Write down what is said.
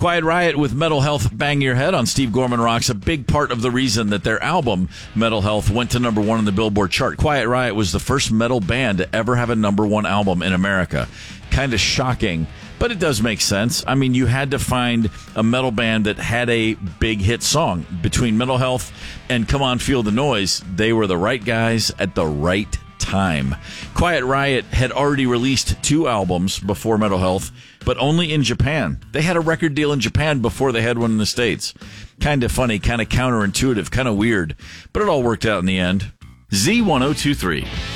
Quiet Riot with Metal Health, Bang Your Head on Steve Gorman Rocks, a big part of the reason that their album, Metal Health, went to number one on the Billboard chart. Quiet Riot was the first metal band to ever have a number one album in America. Kind of shocking, but it does make sense. I mean, you had to find a metal band that had a big hit song. Between Metal Health and Come On Feel the Noise, they were the right guys at the right time. Quiet Riot had already released 2 albums before Metal Health, but only in Japan. They had a record deal in Japan before they had one in the States. Kind of funny, kind of counterintuitive, kind of weird, but it all worked out in the end. Z1023.